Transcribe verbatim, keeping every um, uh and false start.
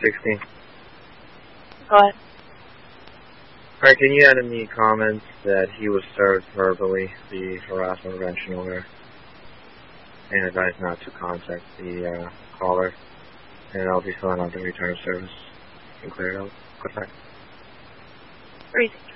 sixteen. Go ahead. Alright, can you add in the comments that he was served verbally, the harassment prevention order, and advised not to contact the uh, caller, and I'll be filling out the return of service and clear it out. Good luck. Easy.